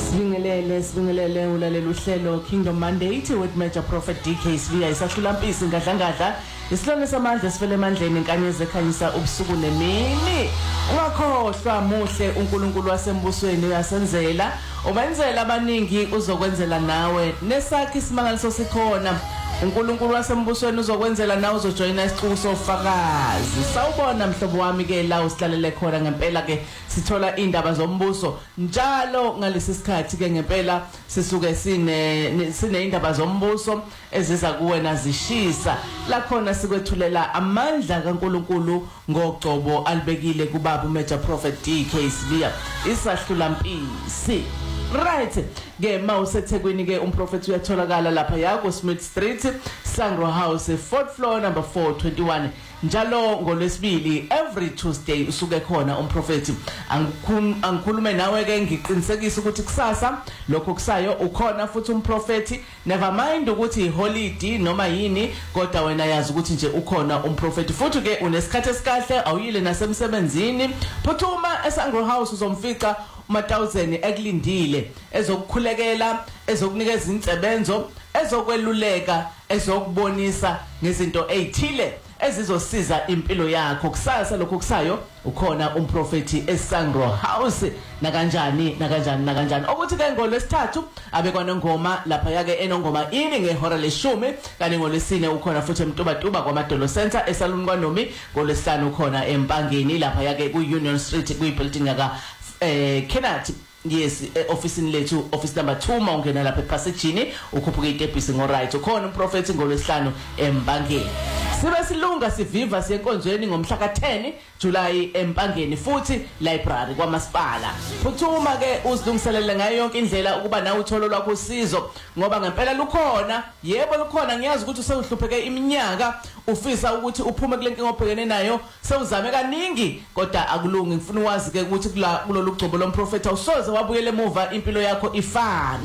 Sibingelele ulalela uhlelo Kingdom Mandate with Major Prophet DK Sibiya isahlulampisi ngadla isilwane samandla sifele emandleni inkanyezi ekhanyisa ubusuku nemini ungakhohlwa muhle uNkulunkulu wasembusweni uyasenzela ubenzela abaningi uzokwenzela nawe nesakhi isimangaliso sikhona uNkulunkulu wasembusweni uzokwenzela nawe uzojoyina isixuku sofakazi sawubona mhlobo wami ke la usihlalele khona ngempela ke sithola indaba zombuso njalo ngalesi sikhathi ke ngempela sisuke sine indaba zombuso eziza kuwena zishisa la khona sikwethulela amandla kaNkulunkulu ngogcobo alibekile kubaba uMajor Prophet DK Sibiya isahlulampisi. Right ke mawusethekwini ke umprofeti uyatholakala lapha yako Smith Street Sangro House 4th floor number 421 njalo ngolwesibili every Tuesday usuke khona umprofeti angikhulume nawe ke ngiqinisekisa ukuthi kusasa lokho kusayo ukhona futhi umprofeti never mind ukuthi iholiday noma yini kodwa wena yazi ukuthi nje ukhona umprofeti futhi ke unesikhathi esikahle awuyile nasemsebenzini phuthuma eSangro House uzomfica uma-1000 ekulindile ezokukhulekela ezokunikeza insebenzo ezokweluleka ezokubonisa ngezinto ezithile ezizosiza impilo yakho kusasa lokho kusayo ukhona umprofeti eSangro House nakanjani ukuthi ke ngolwesithathu abekwana ngoma lapha yake enongoma ini ngehora leshumi kanti ngolwesine ukhona futhi emtubatuba kwaMadolo Center esaluni kwaNomi ngolwesihlanu ukhona empangeni lapha yake ku-Union Street kuyi-building yaka Kenneth yes office lethu office number 2 mawungena lapha ePassagini ukhuphuka itebhisi ngoright ukhona umprofeti ngolwesihlanu embangeni sibe silunga siviva siyenkonzweni ngomhla ka10 July empangeni futhi library kwaMasipala phuthuma ke uzilungiselele ngayo yonke indlela ukuba nawe utholo lwakho usizo ngoba ngempela lukhona yebo lukhona ngiyazi ukuthi usehlupheke iminyaka ufisa ukuthi uphume kule nkinga obhekene nayo sewuzame kaningi kodwa akulungi ngifuna ukwazi ke ukuthi kulolu gcobo lomprofeti awusoze wabuyele emuva impilo yakho ifana